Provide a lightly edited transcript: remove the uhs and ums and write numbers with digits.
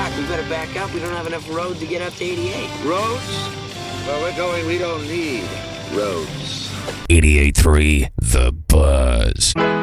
Doc, we better back up. We don't have enough road to get up to 88. Roads? Where we're going, we don't need roads. 88.3 The Buzz.